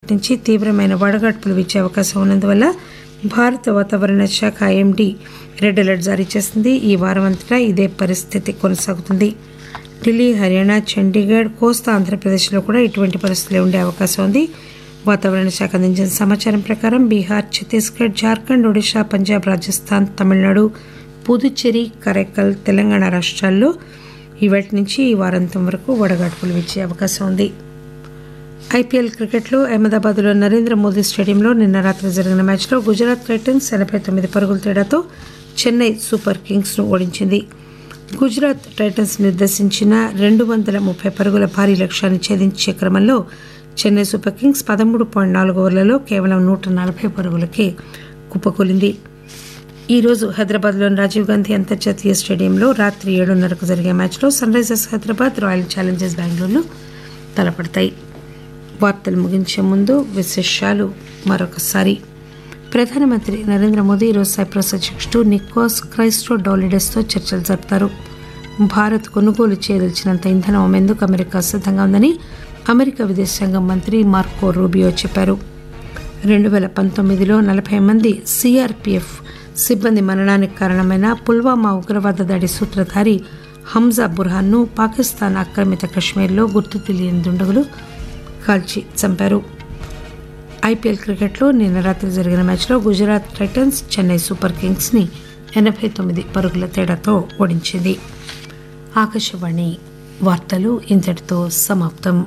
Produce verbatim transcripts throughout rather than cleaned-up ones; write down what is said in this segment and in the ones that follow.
నుంచి తీవ్రమైన వడగాడ్పులు వీచే అవకాశం ఉన్నందువల్ల భారత వాతావరణ శాఖ ఐఎండీ రెడ్ అలర్ట్ జారీ చేసింది. ఈ వారం అంతటా ఇదే పరిస్థితి కొనసాగుతుంది. ఢిల్లీ, హర్యానా, చండీగఢ్, కోస్తా ఆంధ్రప్రదేశ్లో కూడా ఇటువంటి పరిస్థితులు ఉండే అవకాశం ఉంది. వాతావరణ శాఖ అందించిన సమాచారం ప్రకారం బీహార్, ఛత్తీస్గఢ్, జార్ఖండ్, ఒడిశా, పంజాబ్, రాజస్థాన్, తమిళనాడు, పుదుచ్చేరి, కరైకల్, తెలంగాణ రాష్ట్రాల్లో ఇవాటి నుంచి ఈ వారాంతం వరకు వడగాడ్పులు వీచే అవకాశం ఉంది. ఐపీఎల్ క్రికెట్లో అహ్మదాబాద్లో నరేంద్ర మోదీ స్టేడియంలో నిన్న రాత్రి జరిగిన మ్యాచ్లో గుజరాత్ టైటన్స్ ఎనభై తొమ్మిది పరుగుల తేడాతో చెన్నై సూపర్ కింగ్స్ను ఓడించింది. గుజరాత్ టైటన్స్ నిర్దేశించిన రెండు వందల ముప్పై పరుగుల భారీ లక్ష్యాన్ని ఛేదించే క్రమంలో చెన్నై సూపర్ కింగ్స్ పదమూడు పాయింట్ నాలుగు ఓవర్లలో కేవలం నూట నలభై పరుగులకే కుప్పకూలింది. ఈరోజు హైదరాబాద్లోని రాజీవ్ గాంధీ అంతర్జాతీయ స్టేడియంలో రాత్రి ఏడున్నరకు జరిగే మ్యాచ్లో sun Risers Hyderabad, royal Challengers Bengaluru తలపడతాయి. వార్తలు ముగించే ముందు విశేషాలు మరొకసారి. ప్రధానమంత్రి నరేంద్ర మోదీ ఈరోజు సైప్రస్ అధ్యక్షుడు నికోస్ క్రైస్టోడౌలిడెస్తో చర్చలు జరుపుతారు. భారత్ కొనుగోలు చేయదలిచినంత ఇంధనం అమ్మేందుకు అమెరికా సిద్ధంగా ఉందని అమెరికా విదేశాంగ మంత్రి మార్కో రూబియో చెప్పారు. రెండు వేల పంతొమ్మిదిలో నలభై మంది సీఆర్పీఎఫ్ సిబ్బంది మరణానికి కారణమైన పుల్వామా ఉగ్రవాద దాడి సూత్రధారి హంజా బుర్హాన్ను పాకిస్తాన్ ఆక్రమిత కశ్మీర్లో గుర్తు తెలియని దుండగులు కాల్చి చంపారు. ఐపీఎల్ క్రికెట్లో నిన్న రాత్రి జరిగిన మ్యాచ్లో గుజరాత్ టైటన్స్ చెన్నై సూపర్ కింగ్స్ని ఎనభై తొమ్మిది పరుగుల తేడాతో ఓడించింది. ఆకాశవాణి వార్తలు ఇంతటితో సమాప్తం.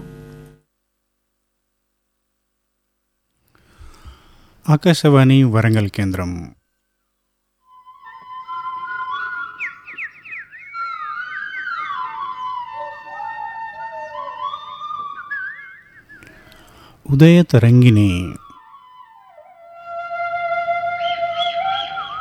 ఆకాశవాణి వరంగల్ కేంద్రం. ఉదయ తరంగిణి